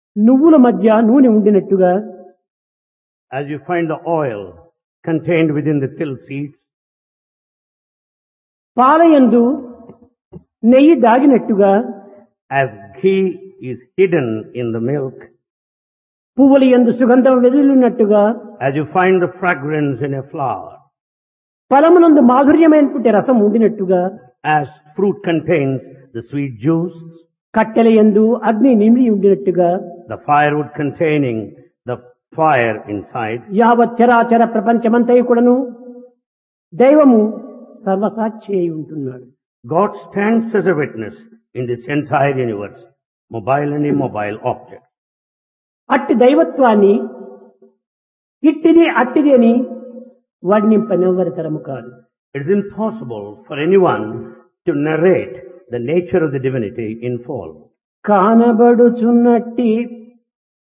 నువ్వుల మధ్య నూనె ఉండినట్టుగా as you find the oil contained within the till seeds, పాలయందు నెయ్యి దాగినట్టుగా as ghee is hidden in the milk, పువ్వుల యందు సుగంధం వెదజల్లినట్టుగా as you find the fragrance in a flower, ఫలమునందు మాధుర్యమైనటువంటి రసం ఉండినట్టుగా as fruit contains the sweet juice, కట్టెల యందు అగ్ని నిమిడి ఉండినట్టుగా the firewood containing the fire inside, యావత్ చరాచర ప్రపంచమంతయు కూడాను దైవము సర్వసాక్షి అయి ఉంటున్నాడు. God stands as a witness in this entire universe, mobile and immobile objects. అట్టి దైవత్వాన్ని ఇట్టిది అట్టిది అని వర్ణింపనెవ్వరి తరము కాదు. It is impossible for anyone to narrate the nature of the divinity in full. కానబడుచున్నట్టి